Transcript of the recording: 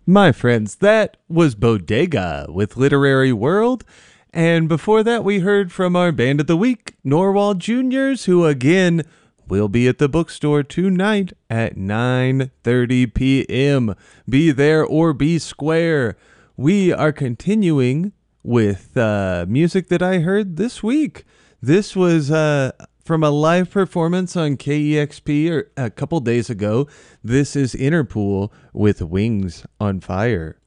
My friends, that was Bodega with Literary World. And before that, we heard from our band of the week, Norwal Juniors, who again will be at the bookstore tonight at 9:30 p.m. Be there or be square. We are continuing with music that I heard this week. This was from a live performance on KEXP a couple days ago. This is Interpol with Wings on Fire.